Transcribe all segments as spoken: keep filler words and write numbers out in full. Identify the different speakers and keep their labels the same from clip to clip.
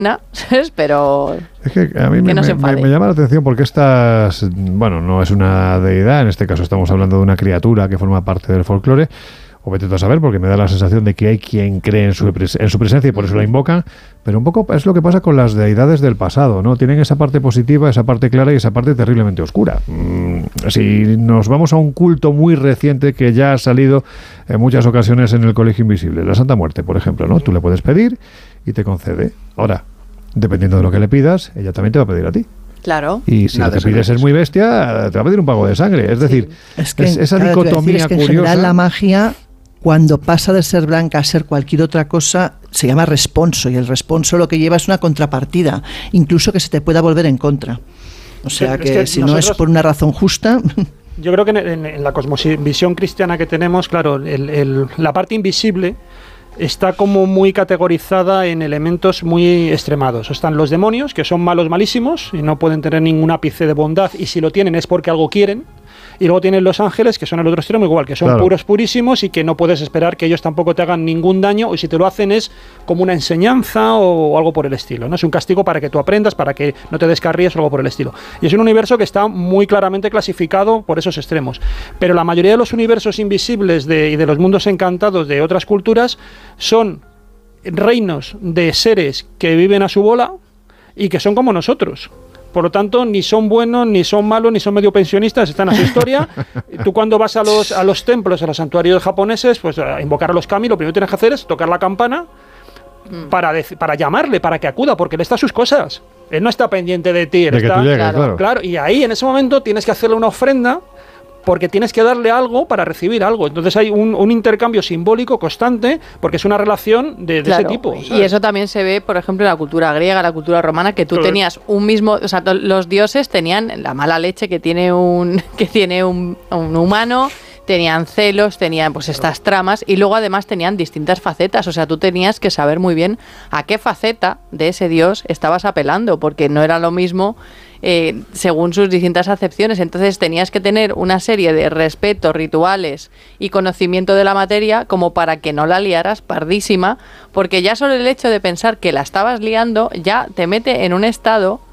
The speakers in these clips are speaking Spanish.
Speaker 1: ¿no? Pero
Speaker 2: es que a mí me,
Speaker 1: no
Speaker 2: me, me llama la atención porque estas, bueno, no es una deidad, en este caso estamos hablando de una criatura que forma parte del folclore, o vete tú a saber, porque me da la sensación de que hay quien cree en su, en su presencia y por eso la invocan, pero un poco es lo que pasa con las deidades del pasado, ¿no? Tienen esa parte positiva, esa parte clara y esa parte terriblemente oscura. Mm, si nos vamos a un culto muy reciente que ya ha salido en muchas ocasiones en el Colegio Invisible, la Santa Muerte, por ejemplo, ¿no? Tú le puedes pedir y te concede. Ahora, dependiendo de lo que le pidas, ella también te va a pedir a ti.
Speaker 1: Claro.
Speaker 2: Y si Nada, te pides ser muy bestia, te va a pedir un pago de sangre. Es decir,
Speaker 3: sí. es que,
Speaker 2: es, esa
Speaker 3: claro,
Speaker 2: dicotomía
Speaker 3: decir, es que
Speaker 2: curiosa.
Speaker 3: En general, la magia, cuando pasa de ser blanca a ser cualquier otra cosa, se llama responso, y el responso lo que lleva es una contrapartida, incluso que se te pueda volver en contra. O sea, que, que si no es por una razón justa...
Speaker 4: Yo creo que en, en, en la cosmovisión cristiana que tenemos, claro, el, el, la parte invisible está como muy categorizada en elementos muy extremados. Están los demonios, que son malos malísimos y no pueden tener ningún ápice de bondad, y si lo tienen es porque algo quieren. Y luego tienen los ángeles, que son el otro extremo igual, que son claro. puros, purísimos, y que no puedes esperar que ellos tampoco te hagan ningún daño, y si te lo hacen es como una enseñanza o algo por el estilo, ¿no? Es un castigo para que tú aprendas, para que no te descarríes o algo por el estilo. Y es un universo que está muy claramente clasificado por esos extremos. Pero la mayoría de los universos invisibles de, y de los mundos encantados de otras culturas son reinos de seres que viven a su bola y que son como nosotros. Por lo tanto, ni son buenos, ni son malos, ni son medio pensionistas, están a su historia. Tú cuando vas a los, a los templos, a los santuarios japoneses, pues a invocar a los kami, lo primero que tienes que hacer es tocar la campana para, de, para llamarle, para que acuda, porque él está a sus cosas. Él no está pendiente de ti. Él
Speaker 2: de
Speaker 4: está,
Speaker 2: que tú llegues,
Speaker 4: claro,
Speaker 2: claro.
Speaker 4: claro. Y ahí, en ese momento, tienes que hacerle una ofrenda, porque tienes que darle algo para recibir algo. Entonces hay un, un intercambio simbólico constante, porque es una relación de, de claro, ese tipo, ¿sabes?
Speaker 1: Y eso también se ve, por ejemplo, en la cultura griega, la cultura romana, que tú claro. tenías un mismo... O sea, los dioses tenían la mala leche que tiene un, que tiene un, un humano... Tenían celos, tenían pues estas tramas, y luego además tenían distintas facetas. O sea, tú tenías que saber muy bien a qué faceta de ese dios estabas apelando, porque no era lo mismo eh, según sus distintas acepciones. Entonces tenías que tener una serie de respetos, rituales y conocimiento de la materia como para que no la liaras pardísima, porque ya solo el hecho de pensar que la estabas liando ya te mete en un estado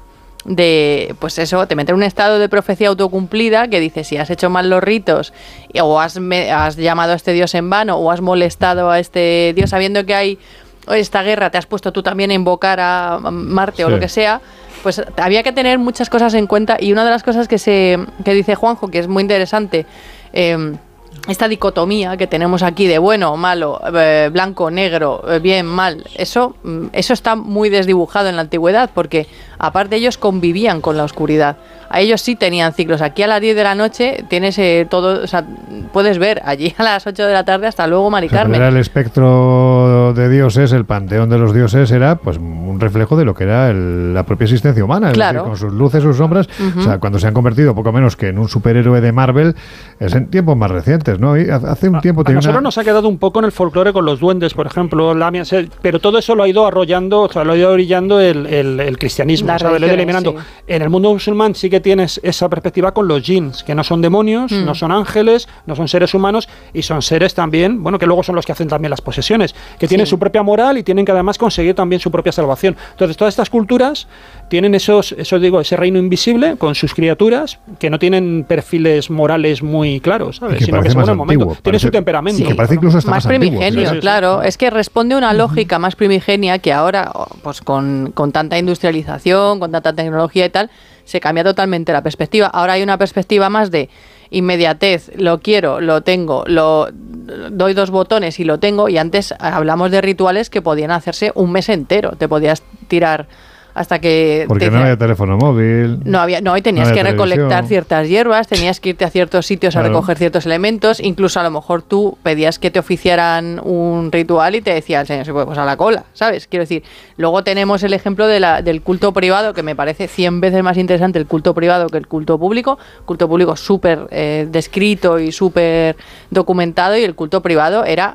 Speaker 1: de, pues eso, te mete en un estado de profecía autocumplida que dice, si has hecho mal los ritos o has, me, has llamado a este dios en vano o has molestado a este dios sabiendo que hay esta guerra, te has puesto tú también a invocar a Marte sí. o lo que sea, pues había que tener muchas cosas en cuenta. Y una de las cosas que se que dice Juanjo, que es muy interesante, eh, esta dicotomía que tenemos aquí de bueno, malo, eh, blanco, negro, eh, bien, mal, eso, eso está muy desdibujado en la antigüedad, porque aparte ellos convivían con la oscuridad. A ellos sí tenían ciclos. Aquí a las diez de la noche tienes eh, todo, o sea, puedes ver allí a las ocho de la tarde hasta luego, Mari Carmen.
Speaker 2: Era el espectro de dioses, el panteón de los dioses era pues un reflejo de lo que era el, la propia existencia humana,
Speaker 1: claro.
Speaker 2: es decir, con sus luces, sus sombras. Uh-huh. O sea, cuando se han convertido poco menos que en un superhéroe de Marvel, es en tiempos más recientes, ¿no? Y hace un tiempo
Speaker 4: a, a nosotros
Speaker 2: una...
Speaker 4: nos ha quedado un poco en el folclore con los duendes, por ejemplo, Lamia, pero todo eso lo ha ido arrollando, o sea, lo ha ido orillando el, el, el cristianismo, ¿sabes? Lo ha ido eliminando. Sí. En el mundo musulmán sí que tienes esa perspectiva con los jinns, que no son demonios, mm. no son ángeles, no son seres humanos, y son seres también, bueno, que luego son los que hacen también las posesiones, que tienen sí. su propia moral y tienen que además conseguir también su propia salvación. Entonces, todas estas culturas tienen esos, eso digo, ese reino invisible con sus criaturas que no tienen perfiles morales muy claros, ¿sabes?
Speaker 2: Que
Speaker 4: Sino que según el momento
Speaker 2: parece,
Speaker 4: tiene su temperamento.
Speaker 2: Sí, que parece incluso hasta
Speaker 1: más, más primigenio,
Speaker 2: antiguo, ¿sí?
Speaker 1: claro. Es que responde a una lógica uh-huh. más primigenia que ahora, pues con, con tanta industrialización, con tanta tecnología y tal, se cambia totalmente la perspectiva. Ahora hay una perspectiva más de inmediatez, lo quiero, lo tengo, lo doy dos botones y lo tengo, y antes hablamos de rituales que podían hacerse un mes entero, te podías tirar hasta que...
Speaker 2: Porque
Speaker 1: te,
Speaker 2: no había teléfono móvil.
Speaker 1: No había, no, y tenías
Speaker 2: no
Speaker 1: que
Speaker 2: televisión.
Speaker 1: recolectar ciertas hierbas, tenías que irte a ciertos sitios claro. a recoger ciertos elementos, incluso a lo mejor tú pedías que te oficiaran un ritual y te decía el señor, se puede pues a la cola, ¿sabes? Quiero decir, luego tenemos el ejemplo de la, del culto privado, que me parece cien veces más interesante el culto privado que el culto público. Culto público súper eh, descrito y súper documentado, y el culto privado era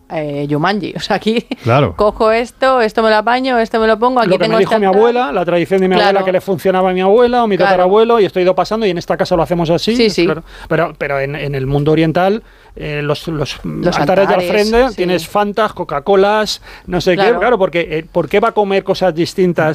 Speaker 1: eh, Jumanji. O sea, aquí
Speaker 2: claro.
Speaker 1: cojo esto, esto me lo apaño, esto me lo pongo, aquí
Speaker 4: lo que
Speaker 1: tengo
Speaker 4: me dijo
Speaker 1: esta
Speaker 4: mi abuela, la tradición de mi
Speaker 1: claro.
Speaker 4: abuela que le funcionaba a mi abuela o mi
Speaker 1: Claro.
Speaker 4: tatarabuelo, y esto ha ido pasando, y en esta casa lo hacemos así.
Speaker 1: Sí, sí.
Speaker 4: Claro. Pero, pero en, en el mundo oriental, eh, los, los,
Speaker 1: Los
Speaker 4: altares de
Speaker 1: altares,
Speaker 4: ofrenda
Speaker 1: sí.
Speaker 4: tienes Fantas, Coca-Colas, no sé
Speaker 1: Claro.
Speaker 4: qué. Claro, porque eh, ¿por qué va a comer cosas distintas